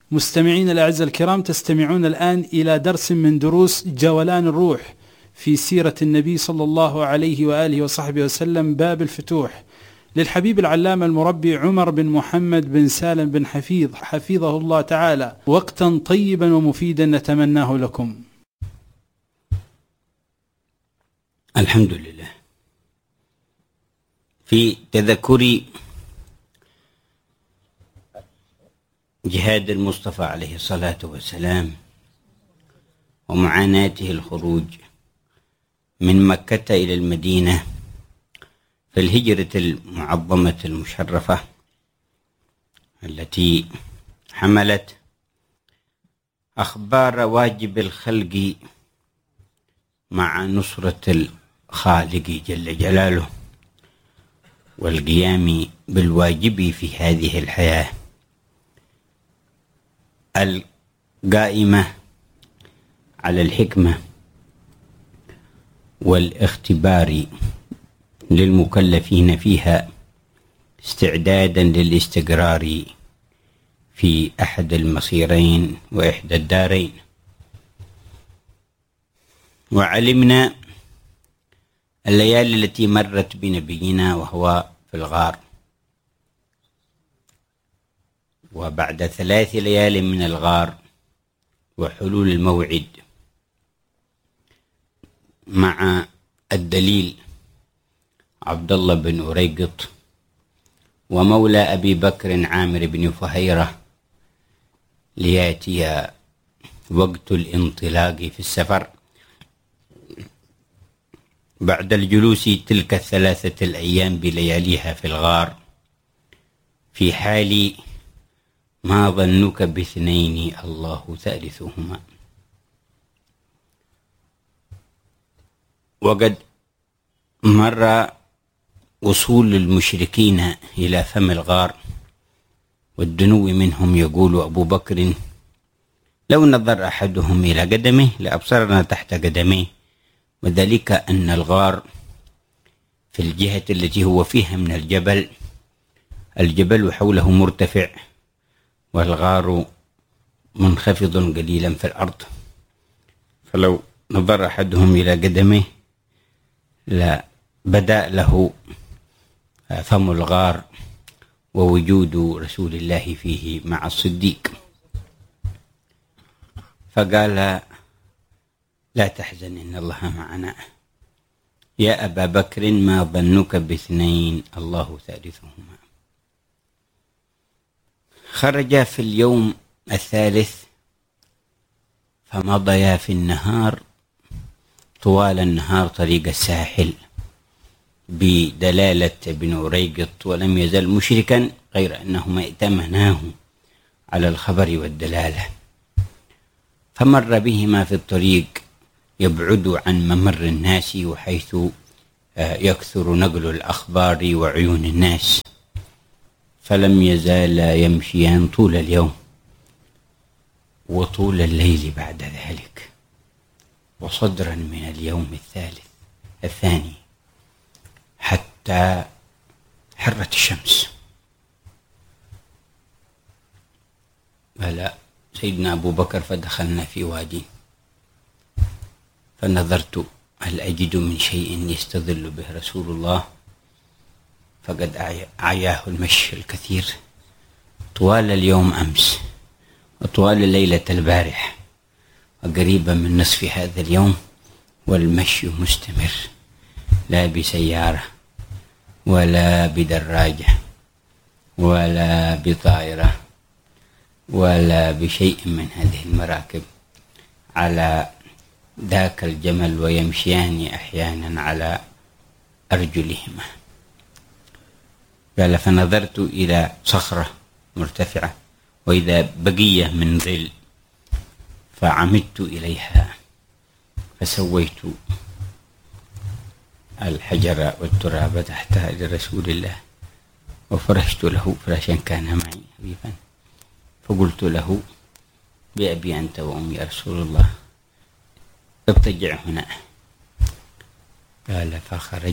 مستمعين الأعزاء الكرام، تستمعون الآن إلى درس من دروس جولان الروح في سيرة النبي صلى الله عليه وآله وصحبه وسلم، باب الفتوح، للحبيب العلامة المربي عمر بن محمد بن سالم بن حفيظ حفظه الله تعالى. وقتا طيبا ومفيدا نتمناه لكم. الحمد لله. في تذكر جهاد المصطفى عليه الصلاة والسلام ومعاناته الخروج من مكة إلى المدينة في الهجرة المعظمة المشرفة التي حملت أخبار واجب الخلق مع نصرة الخالق جل جلاله والقيام بالواجب في هذه الحياة القائمة على الحكمة والاختبار للمكلفين فيها استعدادا للاستقرار في أحد المصيرين وإحدى الدارين. وعلمنا الليالي التي مرت بنبينا وهو في الغار، وبعد 3 ليال من الغار وحلول الموعد مع الدليل عبد الله بن أريقط ومولى أبي بكر عامر بن فهيرة ليأتي وقت الانطلاق في السفر بعد الجلوس تلك 3 الأيام بلياليها في الغار، في حال ما ظنك باثنين الله ثالثهما. وقد مر وصول المشركين إلى فم الغار والدنو منهم، يقول أبو بكر: لو نظر أحدهم إلى قدمه لأبصرنا تحت قدميه، وذلك أن الغار في الجهة التي هو فيها من الجبل حوله مرتفع والغار منخفض قليلا في الأرض، فلو نظر أحدهم إلى قدمه لبدأ له فم الغار ووجود رسول الله فيه مع الصديق، فقال: لا تحزن إن الله معنا، يا أبا بكر ما ظنك باثنين الله ثالثهما. خرج في اليوم الثالث فمضيا في النهار طوال النهار طريق الساحل بدلالة ابن أريقط، ولم يزل مشركا غير أنهما ائتمناه على الخبر والدلالة، فمر بهما في الطريق يبعد عن ممر الناس وحيث يكثر نقل الأخبار وعيون الناس، فلم يزالا يمشيان طول اليوم وطول الليل بعد ذلك، وصدرا من اليوم الثاني حتى حرت الشمس. قال سيدنا أبو بكر: فدخلنا في وادي فنظرت هل أجد من شيء يستظل به رسول الله، فقد عياه المشي الكثير طوال اليوم أمس وطوال الليلة البارح وقريبا من نصف هذا اليوم، والمشي مستمر، لا بسيارة ولا بدراجة ولا بطائرة ولا بشيء من هذه المراكب، على ذاك الجمل، ويمشيان أحيانا على أرجلهما. قال: فنظرت إلى صخرة مرتفعة وإذا بقية من ظل، فعمدت إليها فسويت الحجر والتراب تحتها لرسول الله، وفرشت له فراشا كان معي خفيفا، فقلت له: بأبي أنت وأمي يا رسول الله، اضطجع هنا. قال: فخرج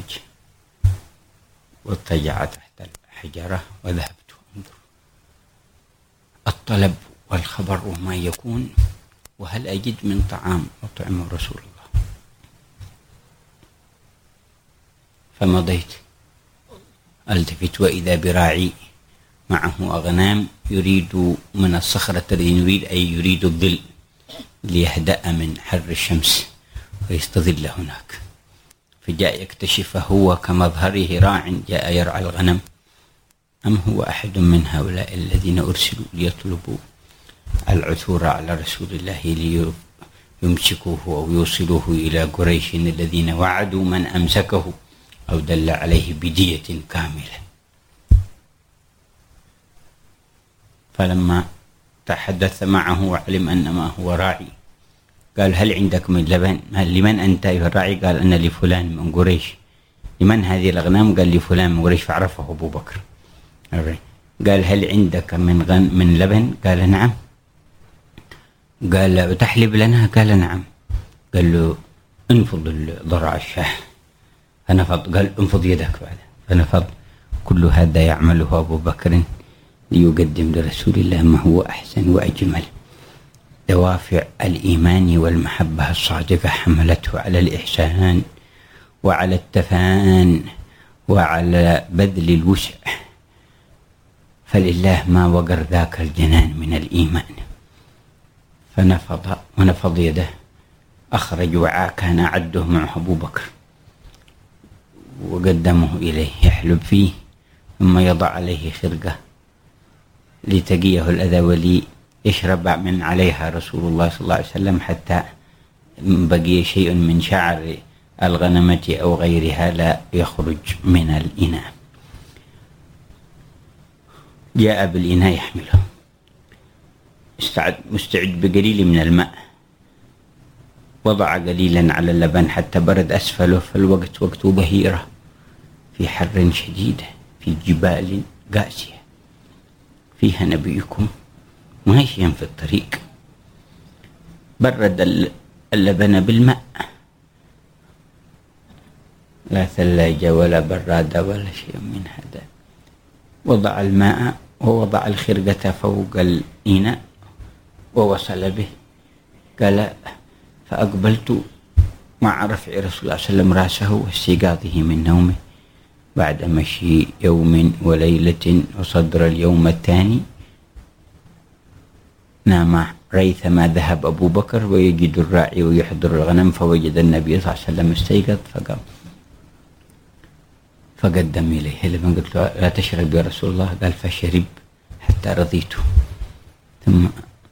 واضطجع تحت الحجرة وذهبت أنظر. الطلب والخبر ما يكون، وهل أجد من طعام أطعمه رسول الله؟ فمضيت ألتفت وإذا براعي معه أغنام يريد من الصخرة يريد الظل ليهدأ من حر الشمس ويستظل هناك. فجاء يكتشف هو كمظهره راع جاء يرعى الغنم أم هو أحد من هؤلاء الذين أرسلوا ليطلبوا العثور على رسول الله ليمسكوه أو يوصلوه إلى قريش الذين وعدوا من أمسكه أو دل عليه بدية كاملة. فلما تحدث معه وعلم أن ما هو راعي قال هل عندك من لبن؟ لمن أنت أيها الراعي؟ قال أنا لفلان من قريش. لمن هذه الأغنام؟ قال لفلان من قريش، فعرفه أبو بكر. قال هل عندك من لبن؟ قال نعم. قال تحلب لنا؟ قال نعم. قال له انفض ضرع الشاه، فنفض. قال انفض يدك بعد، فنفض. كل هذا يعمله أبو بكر ليقدم لرسول الله ما هو أحسن وأجمل. دوافع الإيمان والمحبة الصادقة حملته على الإحسان وعلى التفان وعلى بذل الوسع، فلله ما وقر ذاك الجنان من الإيمان. ونفض يده، أخرج وعاء كان أعده معه أبو بكر وقدمه إليه يحلب فيه، ثم يضع عليه خرقة لتقيه الأذى وليشرب من عليها رسول الله صلى الله عليه وسلم حتى بقي شيء من شعر الغنمة أو غيرها لا يخرج من الإناء. جاء بالإناء يحمله، مستعد بقليل من الماء، وضع قليلا على اللبن حتى برد أسفله، فالوقت وقت بهيرة في حر شديد في جبال قاسية فيها نبيكم ماشيا في الطريق. برد اللبن بالماء، لا ثلاجة ولا برادة ولا شيء من هذا. وضع الماء ووضع الخرقة فوق الإناء ووصل به. قال فأقبلت مع رفع رسول الله صلى الله عليه وسلم رأسه واستيقاظه من نومه بعد مشي يوم وليلة، وصدر اليوم الثاني نام ريثما ذهب أبو بكر ويجد الراعي ويحضر الغنم، فوجد النبي صلى الله عليه وسلم استيقظ فقام فقدم إليه. لما قلت له لا تشرب يا رسول الله؟ قال فشرب حتى رضيته. ثم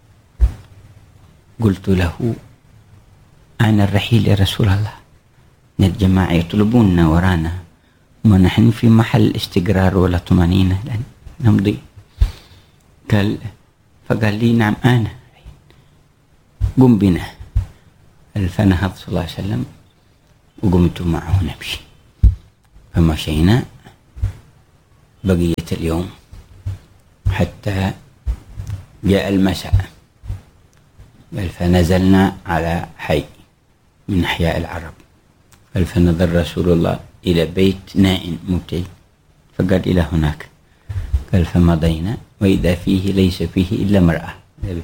قلت له أنا الرحيل يا رسول الله، إن الجماعة يطلبوننا ورانا ونحن في محل استقرار ولا طمأنينة لن نمضي. فقال لي نعم أنا، قم بنا. فنهض صلى الله عليه وسلم وقمت معه نمشي، فمشينا بقية اليوم حتى جاء المساء. فنزلنا على حي من أحياء العرب. فنظر رسول الله إلى بيت نائم مبتعد، فقال إلى هناك. قال فمضينا وإذا فيه ليس فيه إلا مرأة.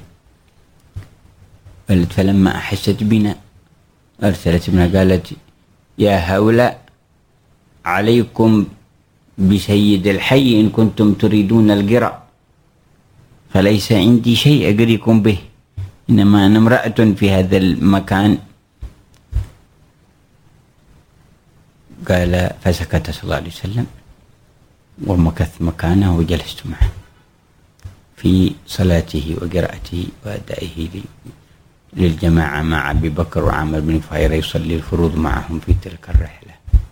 قالت فلما أحست بنا أرسلت بنا قالت يا هؤلاء عليكم بسيد الحي إن كنتم تريدون القرى، فليس عندي شيء أقريكم به، إنما أنا امرأة في هذا المكان. قال فسكت صلى الله عليه وسلم ومكث مكانه وجلست معه في صلاته وقراءته وأدائه للجماعة مع أبي بكر وعامر بن فهيرة يصلي الفروض معهم في تلك الرحلة.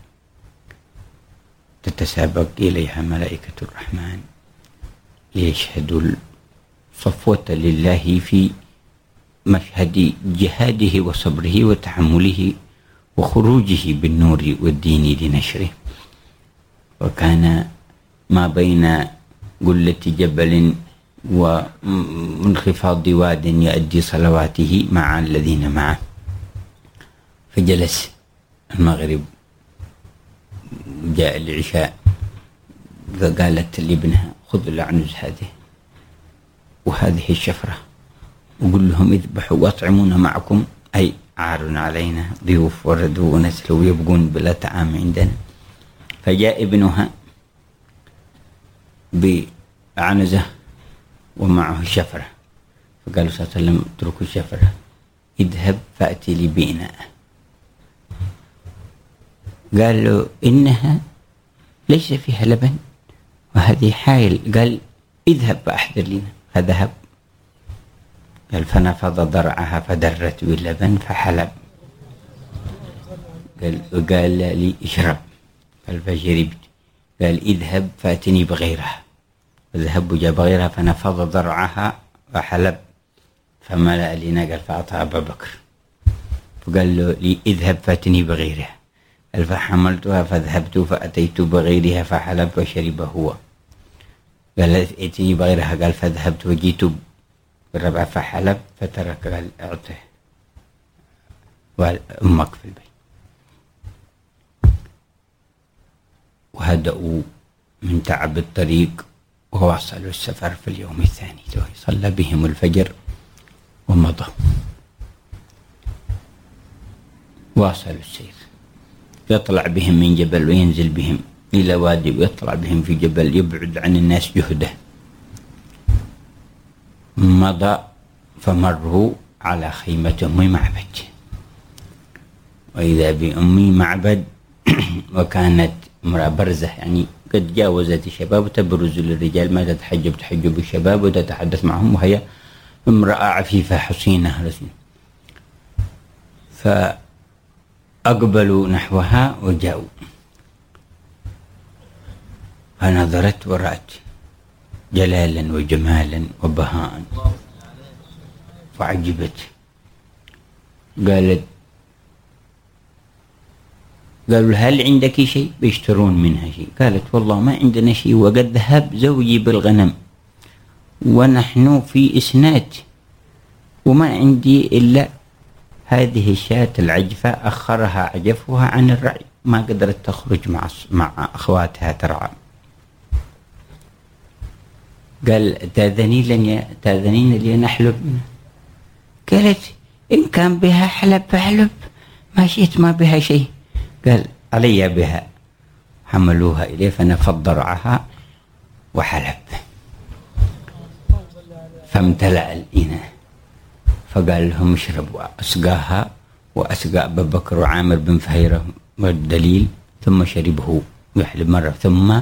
تتسابق إليها ملائكة الرحمن ليشهدوا الصفوة لله في مشهد جهاده وصبره وتحمله وخروجه بالنور والدين لنشره. وكان ما بين قلة جبل وانخفاض واد يؤدي صلواته مع الذين معه. فجلس المغرب، جاء العشاء، فقالت لابنها خذ العنز هذه وهذه الشفرة وقل لهم اذبحوا واطعمونا معكم، أي عار علينا، ضيوف وردوا ونسلوا ويبقون بلا طعام عندنا. فجاء ابنها بعنزة ومعه شفرة، فقالوا صلى الله عليه وسلم اتركوا الشفرة، اذهب فأتي لي بإناء. قال له إنها ليس فيها لبن وهذه حائل. قال اذهب فأحضر لنا، فذهب. قال فنفض ضرعها فدرت باللبن فحلب. قال لي اشرب، قال فشربت. قال اذهب فأتني بغيرها، فذهب وجاب غيرها فنفض ضرعها فحلب فملأ لنا. قال فأعطى أبا بكر، فقال له لي اذهب فأتني بغيرها. قال فحملتها فذهبت فأتيت بغيرها فحلب وشرب هو. قال ائتني بغيرها، قال فذهبت وجيت بالربع فحلب فترك. قال اعطه وأمك في البيت. وهدأوا من تعب الطريق وواصلوا السفر في اليوم الثاني. صلى بهم الفجر ومضوا. واصلوا السير، يطلع بهم من جبل وينزل بهم إلى وادي ويطلع بهم في جبل يبعد عن الناس جهده. مضى فمروا على خيمة أم معبد، وإذا بأم معبد وكانت امرأة برزة، يعني قد جاوزت الشباب وتبرز للرجال، ما تحجب الشباب وتتحدث معهم، وهي امرأة عفيفة حصينة رزينة. فأقبلوا نحوها وجاءوا، فنظرت ورأت جلالا وجمالا وبهاء فعجبت. قالوا هل عندك شيء بيشترون منها شيء؟ قالت والله ما عندنا شيء، وقد ذهب زوجي بالغنم ونحن في إسناد وما عندي إلا هذه الشاة العجفة أخرها عجفها عن الرعي، ما قدرت تخرج مع أخواتها ترعى. قال تأذنين لي نحلب منها؟ قالت إن كان بها حلب فحلب، ما شئت ما بها شيء. قال علي بها. حملوها إليه فنفض ضرعها وحلب فامتلأ الإناء، فقال لهم اشربوا. أسقاها وأسقى أبا بكر وعامر بن فهيرة والدليل، ثم شربه يحلب مرة. ثم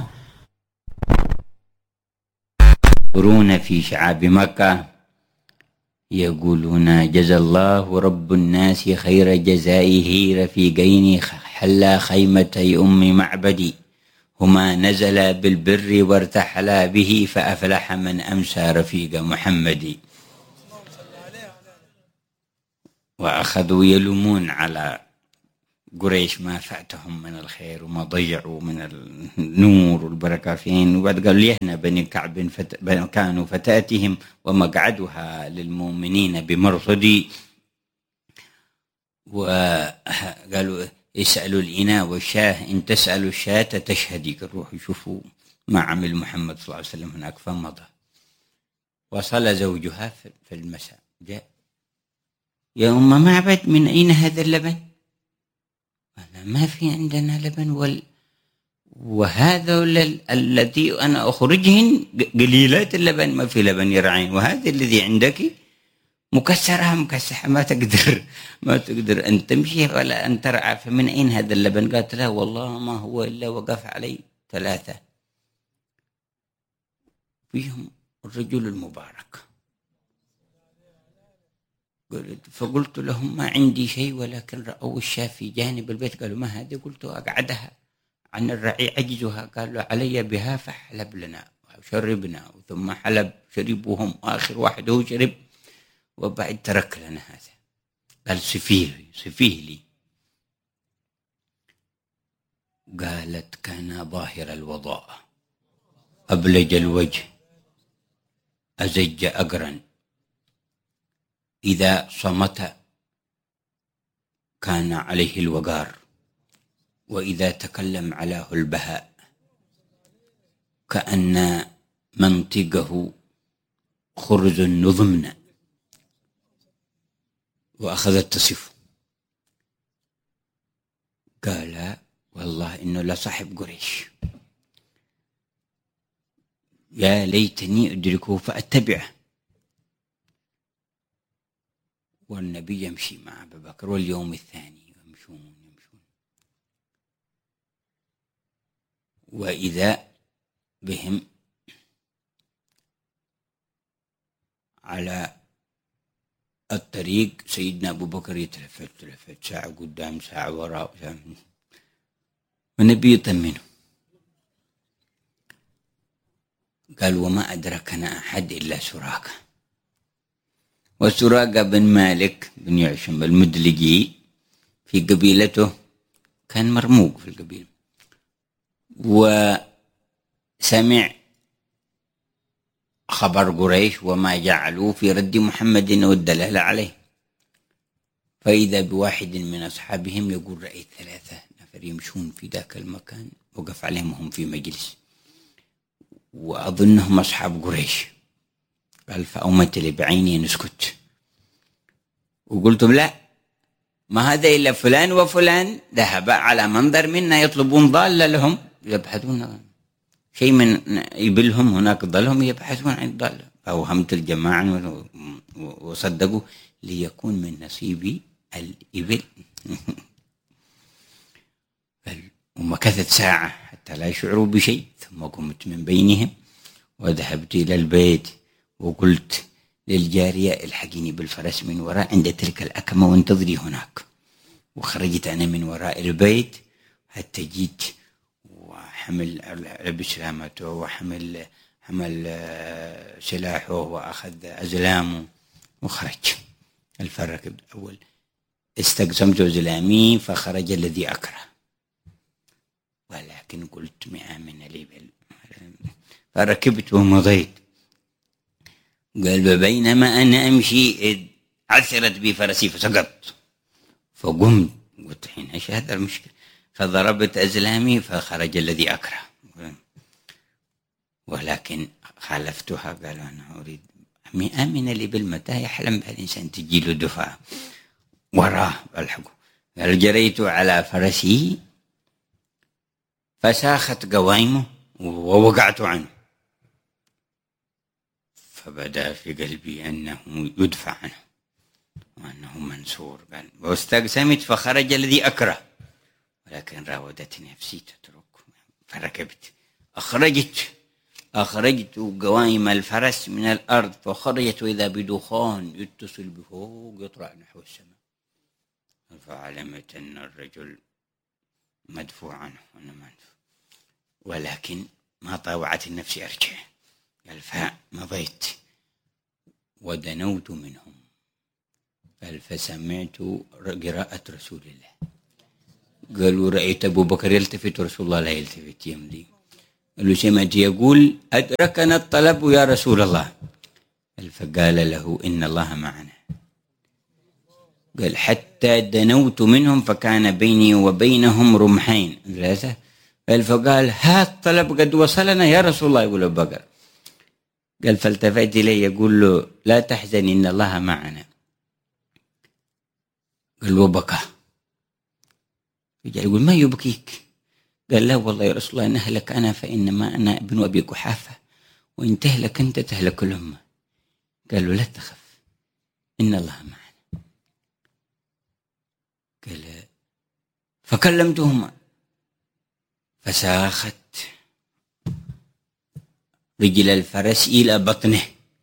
يقولون في شعاب مكة يقولون جزى الله رب الناس خير جزائه رفيقين حلا خيمتي أم معبدي هما نزلا بالبر وارتحلا به فأفلح من أمسى رفيق محمد. وأخذوا يلومون على قريش ما فاتهم من الخير وما ضيعوا من النور والبركة فين. وبعد قالوا ليهنا بني كعب كانوا فتاتهم ومقعدها للمؤمنين بمرصدي. وقالوا اسألوا الإناء والشاه إن تسألوا الشاة تشهدي. روحوا يشوفوا ما عمل محمد صلى الله عليه وسلم هناك. فمضى. وصل زوجها في المساء، جاء يا أم معبد من أين هذا اللبن؟ أنا ما في عندنا لبن وهذا الذي أنا أخرجهن قليلات اللبن، ما في لبن يرعين، وهذا الذي عندك مكسرها مكسحة ما تقدر أن تمشي ولا أن ترعى، فمن أين هذا اللبن؟ قالت لا والله ما هو إلا وقف علي 3 فيهم الرجل المبارك. فقلت لهم ما عندي شيء، ولكن رأوا الشاة في جانب البيت. قالوا ما هذه؟ قلت أقعدها عن الرعي عجزها. قالوا علي بها فحلب لنا وشربنا، ثم حلب شربوهم، آخر واحد هو شرب وبعد ترك لنا هذا. قال صفيه لي. قالت كان ظاهر الوضاء أبلج الوجه أزج أقرا، إذا صمت كان عليه الوقار، وإذا تكلم علاه البهاء، كأن منطقه خرز نظمنا، وأخذت تصفه. قال والله إنه لصاحب قريش، يا ليتني أدركه فأتبعه. والنبي يمشي مع أبي بكر، واليوم الثاني يمشون وإذا بهم على الطريق سيدنا أبو بكر يتلفت ساعة قدام ساعة وراء، والنبي يطمنه. قال وما أدركنا أحد إلا سراقة. وسراقة بن مالك بن يعشم المدلجي في قبيلته كان مرموق في القبيلة، وسمع خبر قريش وما جعلوا في رد محمد والدلالة عليه، فإذا بواحد من أصحابهم يقول رأيت 3 نفر يمشون في ذاك المكان، وقف عليهم وهم في مجلس وأظنهم أصحاب قريش. قال فأومت لي بعيني نسكت، وقلتم لا، ما هذا إلا فلان وفلان ذهب على منظر منا يطلبون ضالة لهم، يبحثون شيء من إبلهم هناك ضلهم يبحثون عن الضالة. فأوهمت الجماعة وصدقوا ليكون من نصيبي الإبل. ومكثت ساعة حتى لا يشعروا بشيء، ثم قمت من بينهم وذهبت إلى البيت وقلت للجارية الحقيني بالفرس من وراء عند تلك الأكمة وانتظري هناك. وخرجت أنا من وراء البيت حتى جيت وحمل لبس رامته وحمل سلاحه وأخذ أزلامه وخرج. الفرق الأول استقسمت أزلامي فخرج الذي أكره، ولكن قلت 100 من الإبل، فركبت ومضيت. قال بينما أنا أمشي إذ عثرت بي فرسي فسقطت، فقمت قلت حين إيش هذا المشكلة، فضربت أزلامي فخرج الذي أكره، ولكن خالفتها. قالوا أنا أريد 100 من الإبل، متى يحلم بها الإنسان تجي له دفعة وراه ألحقه. قال جريت على فرسي فساخت قوائمه ووقعت عنه، فبدا في قلبي أنه يدفع عنه وأنه منصور. قال واستقسمت فخرج الذي أكره، ولكن راودتني نفسي تترك، فركبت أخرجت قوائم الفرس من الأرض، فخرجت وإذا بدخان يتصل بفوق يطلع نحو السماء، فعلمت أن الرجل مدفوع عنه وأنا مدفوع، ولكن ما طاوعت النفس أرجع. قال فمضيت ودنوت منهم، قال فسمعت قراءة رسول الله. قالوا رأيت أبو بكر يلتفت ورسول الله لا يلتفت يمضي. قالوا سمعت يقول أدركنا الطلب يا رسول الله. قال فقال له إن الله معنا. قال حتى دنوت منهم فكان بيني وبينهم رمحين 3. قال فقال ها الطلب قد وصلنا يا رسول الله. يقول أبو بكر. قال فالتفت إليه يقول له لا تحزن إن الله معنا. قال وبكى. يقول ما يبكيك؟ قال لا والله يا رسول الله إن أهلك أنا فإنما أنا ابن أبي قحافة، وإن تهلك أنت تهلك الأمة. قال له لا تخف إن الله معنا. قال فكلمتهما فساخت رجل الفرس إلى بطنه،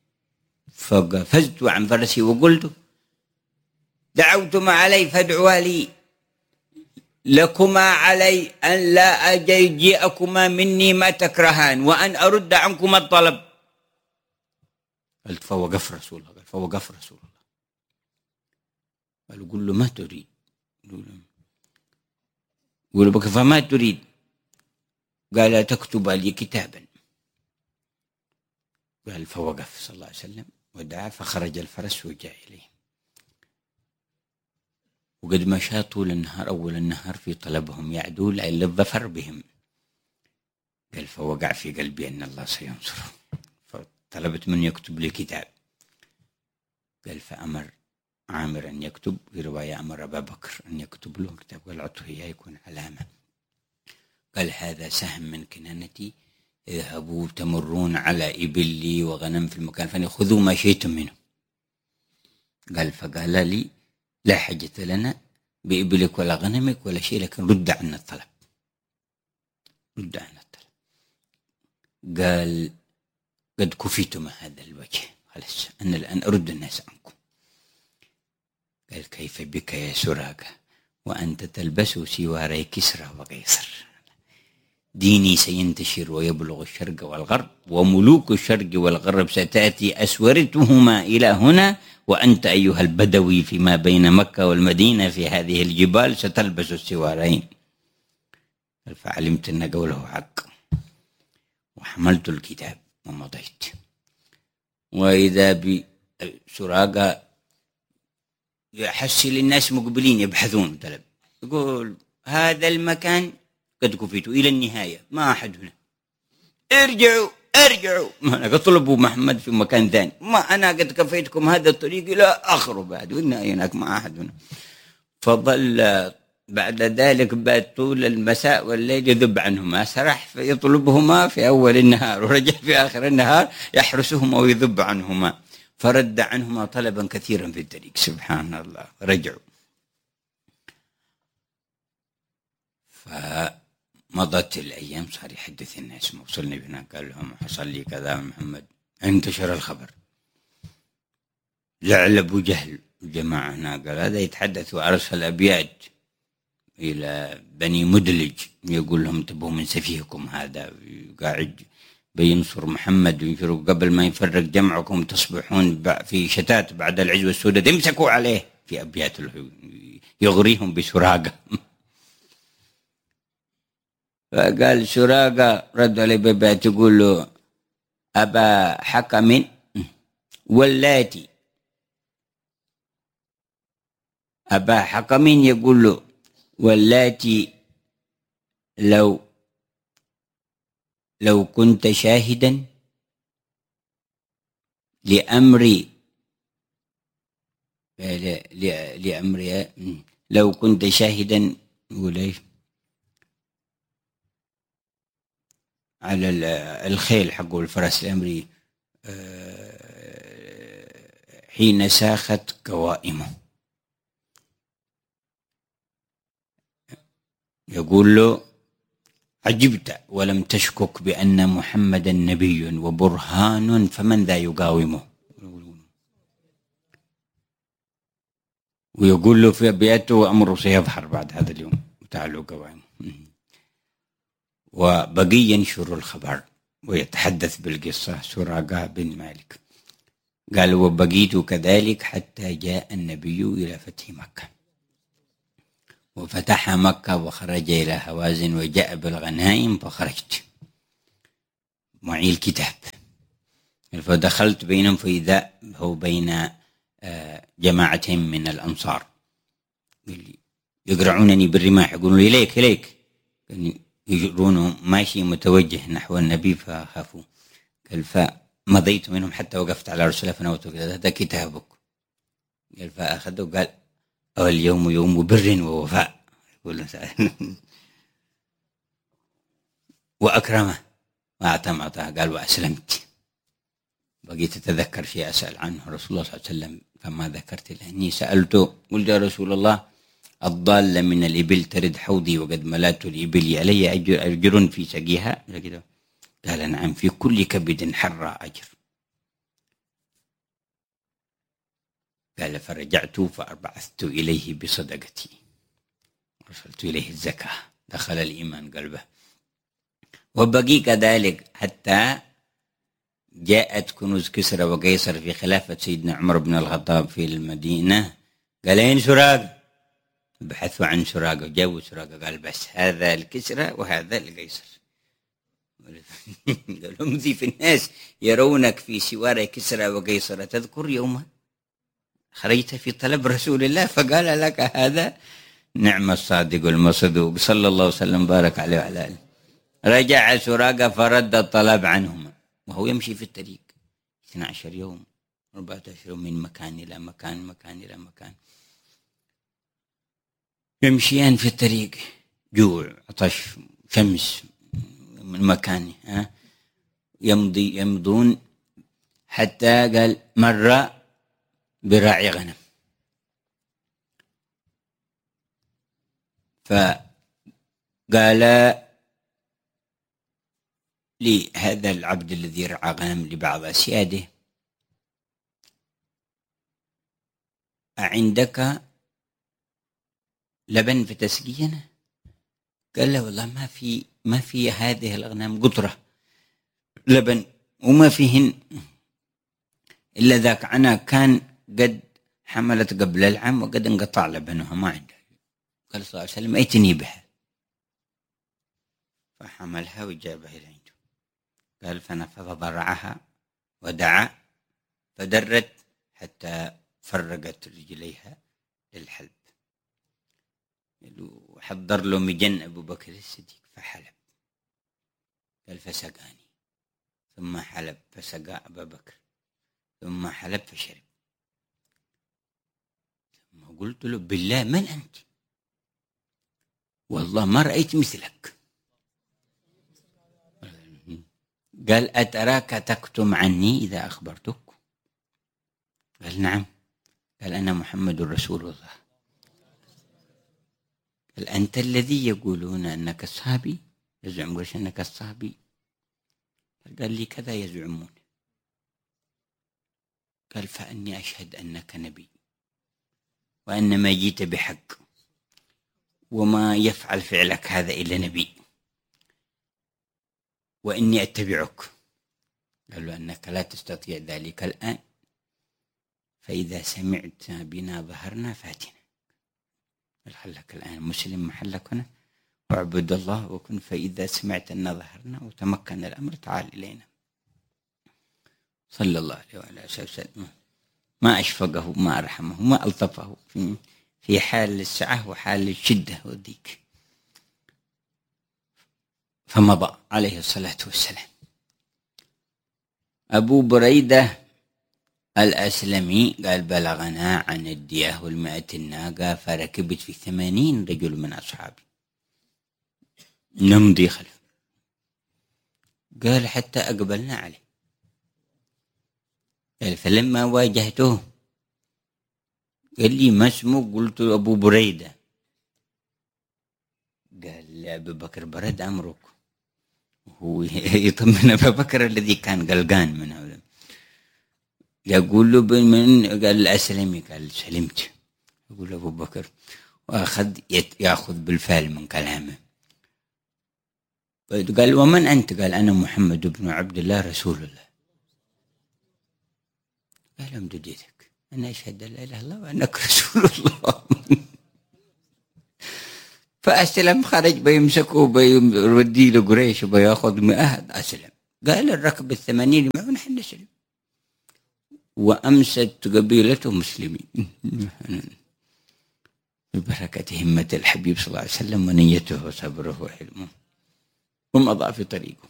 فقفزت عن فرسي وقلت دعوتما علي فادعوا لي، لكما علي أن لا أجيئكما مني ما تكرهان وأن أرد عنكما الطلب. قلت فوقف رسول الله. قال فوقف رسول الله. قال قل له ما تريد؟ قل بك فما تريد؟ قال تكتب لي كتابا. قال فوقف صلى الله عليه وسلم ودعا فخرج الفرس وجاء إليه، وقد مشى طول النهار أول النهار في طلبهم يعدو للظفر بهم. قال فوقع في قلبي أن الله سينصره، فطلبت من يكتب لي كتاب. قال فأمر عامر أن يكتب، في رواية أمر أبا بكر أن يكتب له كتاب، قال أعطه إياه يكون علامة. قال هذا سهم من كنانتي، اذهبوا تمرون على إبلي وغنم في المكان فاني خذوا ما شئتم منه. قال فقال لي لا حاجة لنا بإبلك ولا غنمك ولا شيء، لكن رد عنا الطلب، رد عنا الطلب. قال قد كفيتم هذا الوجه، خلاص أنا الآن أرد الناس عنكم. قال كيف بك يا سراقة وأنت تلبس سواري كسرى وقيصر؟ ديني سينتشر ويبلغ الشرق والغرب، وملوك الشرق والغرب ستأتي أسورتهما إلى هنا، وأنت أيها البدوي فيما بين مكة والمدينة في هذه الجبال ستلبس السوارين. فعلمت أن قوله حق، وحملت الكتاب ومضيت. وإذا بسراقة يحسل الناس مقبلين يبحثون طلب، يقول هذا المكان قد كفيتوا إلى النهاية، ما أحد هنا، ارجعوا أنا اطلبوا محمد في مكان ثاني، ما أنا قد كفيتكم هذا الطريق إلى آخره بعد، وإنا هناك ما أحد هنا. فظل بعد ذلك بعد طول المساء والليل يذب عنهما، سرح فيطلبهما في أول النهار ورجع في آخر النهار يحرسهما ويذب عنهما، فرد عنهما طلبا كثيرا في الطريق. سبحان الله. رجعوا، فمضت الأيام، صار يحدث الناس، ما وصلني هنا قال لهم حصل لي كذا محمد. انتشر الخبر، زعل أبو جهل الجماعة هنا، قال هذا يتحدث، وأرسل أبيات إلى بني مدلج يقول لهم انتبهوا من سفيهكم هذا، قاعد بينصر محمد وينشروا، قبل ما يفرق جمعكم تصبحون في شتات بعد العزوة السوداء، امسكوا عليه، في أبيات يغريهم بسراقة. فقال سراقة رد عليه ببيت يقول له أبا حكم واللاتي، أبا حكم يقول له واللاتي لو كنت شاهدا لأمري لو كنت شاهدا على الخيل حقه الفرس الأمري حين ساخت قوائمه، يقول له عجبت ولم تشكك بأن محمدا نبي وبرهان، فمن ذا يقاومه؟ ويقول له في أبياته أمره سيظهر بعد هذا اليوم، تعالوا قوائمه. وبقي ينشر الخبر ويتحدث بالقصة سراقة بن مالك. قال وبقيت كذلك حتى جاء النبي إلى فتح مكة، وفتح مكة وخرج إلى هوازن وجاء بالغنائم، فخرجت معي الكتاب، فدخلت بينهم فإذا هو بين جماعتين من الأنصار يقرعونني بالرماح، يقولون لي إليك يجرونه ماشي متوجه نحو النبي، فخافوا. قال فمضيت منهم حتى وقفت على رسول الله فنوته هذا كتابك. قال فأخذه قال اليوم يوم بر ووفاء، يقول وأكرمه وأعطى قال وأسلمت. بقيت أتذكر شيء أسأل عنه رسول الله صلى الله عليه وسلم، فما ذكرت له أني سألته قلت يا رسول الله الضالة من الإبل ترد حوضي وقد ملأت الإبل، علي أجر في سقيها؟ قال نعم، في كل كبد حرى أجر. قال فرجعت فبعثت إليه بصدقتي، رسلت إليه الزكاة، دخل الإيمان قلبه. وبقي كذلك حتى جاءت كنوز كسرى وقيصر في خلافة سيدنا عمر بن الخطاب في المدينة. قال أين سراقة؟ بحثوا عن سراقة وجابوا سراقة، قال بس هذا الكسرى وهذا القيصر. قال هم ذي في الناس يرونك في سوار كسرى وقيصر، تذكر يوما خرجت في طلب رسول الله فقال لك هذا؟ نعم الصادق المصدوق صلى الله وسلم بارك عليه وعلى آله. رجع سراقة فرد الطلب عنهما وهو يمشي في الطريق 12 يوم 4 أشهر من مكان إلى مكان، مكان إلى مكان، يمشيان في الطريق، جوع، عطش، شمس، من مكان يمضون، حتى قال مر براعي غنم، فقال لهذا العبد الذي رعى غنم لبعض أسياده: أعندك لبن فتسقينا؟ قال له: والله ما في هذه الأغنام قطرة لبن، وما فيهن إلا ذاك، أنا كان قد حملت قبل العام وقد انقطع لبنها، ما عنده. قال صلى الله عليه وسلم: ائتني بها. فحملها وجابها إلى عنده. قال: فنفض ضرعها ودعا فدرت حتى فرقت رجليها للحلب. وحضر له مجن أبو بكر الصديق فحلب. قال: فسقاني، ثم حلب فسقى أبا بكر، ثم حلب فشرب. ثم قلت له: بالله من أنت؟ والله ما رأيت مثلك. قال: أتراك تكتم عني إذا أخبرتك؟ قال: نعم. قال: أنا محمد رسول الله. قال: أنت الذي يقولون أنك الصحابي، يزعم قريش أنك الصحابي؟ قال لي: كذا يزعمون. قال: فأني أشهد أنك نبي، وأن ما جيت بحق، وما يفعل فعلك هذا إلا نبي، وإني أتبعك. قال له: أنك لا تستطيع ذلك الآن، فإذا سمعت بنا ظهرنا فاتنا. محلك الآن مسلم، محلك هنا، واعبد الله وكن، فإذا سمعت أن ظهرنا وتمكن الأمر تعال إلينا. صلى الله عليه وعلى آله وسلم. ما أشفقه، ما أرحمه، ما ألطفه في حال السعة وحال الشدة والضيق. فمضى عليه الصلاة والسلام. أبو بريدة الأسلمي قال: بلغنا عن الدياه 100 الناقة، فركبت في 80 رجل من أصحابي نمضي خلف. قال: حتى أقبلنا عليه. قال: فلما واجهته قال لي: ما اسمك؟ قلت: أبو بريدة. قال: أبو بكر برد أمرك. هو يطمن أبو بكر الذي كان قلقان منه. يقول له: من؟ قال: الأسلمي. قال: سلمت. يقول أبو بكر، وأخذ يأخذ بالفعل من كلامه. قال: ومن أنت؟ قال: أنا محمد بن عبد الله رسول الله. قال: أمدد يدك، أنا أشهد أن لا إله إلا الله وأنك رسول الله. فأسلم، خرج بيمسكه بيودي لقريش وبياخذ 100. أسلم. قال: الركب 80 معه نحن نسلم. وأمست قبيلته مسلمين ببركة همة الحبيب صلى الله عليه وسلم ونيته وصبره وحلمه، ومضى في طريقه.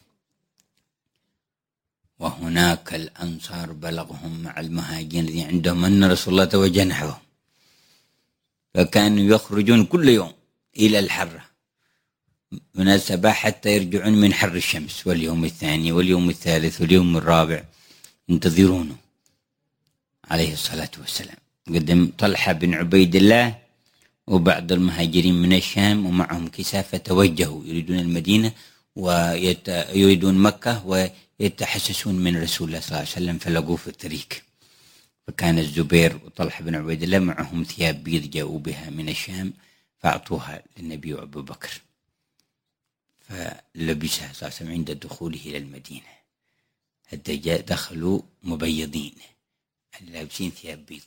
وهناك الأنصار بلغهم مع المهاجرين الذين عندهم أن رسول الله توجه نحوهم، فكانوا يخرجون كل يوم إلى الحرة من الصباح حتى يرجعون من حر الشمس، واليوم الثاني واليوم الثالث واليوم الرابع ينتظرونه عليه الصلاة والسلام. قدم طلحة بن عبيد الله وبعض المهاجرين من الشام ومعهم كسافة توجهوا يريدون المدينة ويريدون مكة، ويتحسسون من رسول الله صلى الله عليه وسلم، فلقوه في الطريق. فكان الزبير وطلحة بن عبيد الله معهم ثياب بيض جاءوا بها من الشام، فأعطوها للنبي وأبو بكر، فلبسها صلى الله عليه وسلم عند دخوله إلى المدينة، حتى دخلوا مبيضين لابسين ثياب بيض،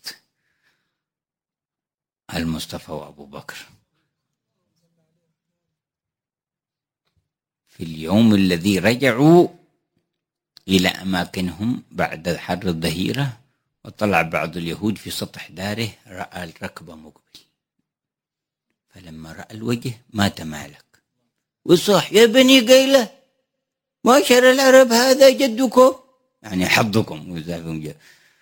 المصطفى وأبو بكر. في اليوم الذي رجعوا إلى أماكنهم بعد حر الظهيرة، وطلع بعض اليهود في سطح داره، رأى الركبة مقبل، فلما رأى الوجه ما تمالك وصاح: يا بني قيلة، معشر العرب، هذا جدكم، يعني حظكم.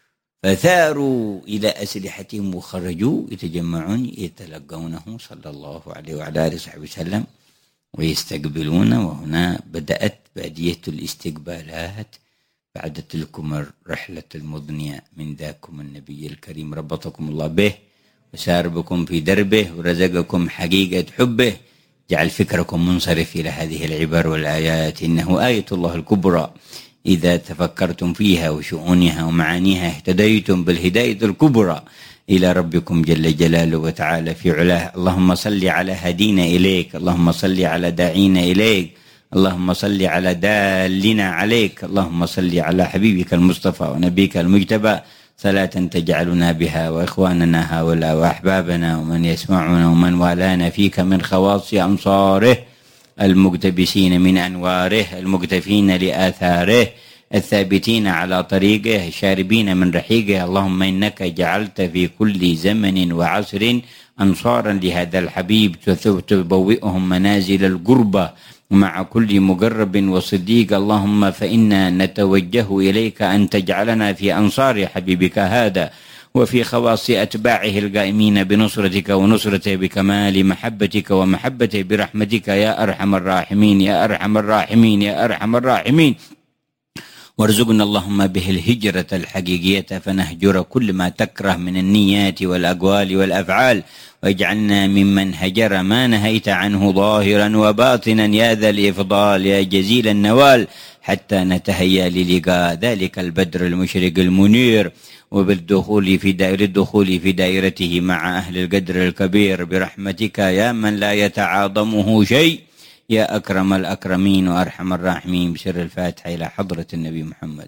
فثاروا إلى أسلحتهم وخرجوا يتجمعون يتلقونه صلى الله عليه وعلى آله وصحبه وسلم ويستقبلون. وهنا بدأت بادية الاستقبالات بعد تلكم الرحلة المضنية من ذاكم النبي الكريم ربطكم الله به وسار بكم في دربه ورزقكم حقيقة حبه. جعل فكركم منصرف إلى هذه العبر والآيات. إنه آية الله الكبرى إذا تفكرتم فيها وشؤونها ومعانيها اهتديتم بالهداية الكبرى إلى ربكم جل جلاله وتعالى في علاه. اللهم صل على هدينا إليك، اللهم صل على داعينا إليك، اللهم صل على دالنا عليك، اللهم صل على حبيبك المصطفى ونبيك المجتبى صلاة تجعلنا بها وإخواننا هؤلاء وأحبابنا ومن يسمعنا ومن والانا فيك من خواص أنصاره المقتبسين من أنواره المقتفين لآثاره الثابتين على طريقه الشاربين من رحيقه. اللهم إنك جعلت في كل زمن وعصر أنصارا لهذا الحبيب تبوئهم منازل القربة مع كل مقرب وصديق. اللهم فإنا نتوجه إليك أن تجعلنا في أنصار حبيبك هذا وفي خواص أتباعه القائمين بنصرتك ونصرته بكمال محبتك ومحبته برحمتك يا أرحم الراحمين يا أرحم الراحمين يا أرحم الراحمين. وارزقنا اللهم به الهجرة الحقيقية فنهجر كل ما تكره من النيات والأقوال والأفعال، واجعلنا ممن هجر ما نهيت عنه ظاهرا وباطنا يا ذا الإفضال يا جزيل النوال، حتى نتهيأ للقاء ذلك البدر المشرق المنير وبالدخول في دائرته مع أهل القدر الكبير برحمتك يا من لا يتعاظمه شيء يا أكرم الأكرمين وأرحم الراحمين. بسر الفاتحة إلى حضرة النبي محمد.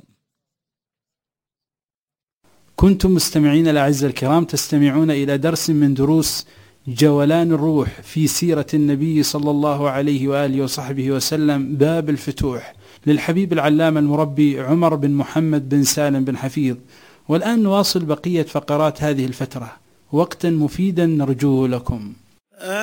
كنتم مستمعين الأعزاء الكرام تستمعون إلى درس من دروس جولان الروح في سيرة النبي صلى الله عليه وآله وصحبه وسلم باب الفتوح للحبيب العلامة المربي عمر بن محمد بن سالم بن حفيظ. والآن نواصل بقية فقرات هذه الفترة، وقتا مفيدا نرجوه لكم.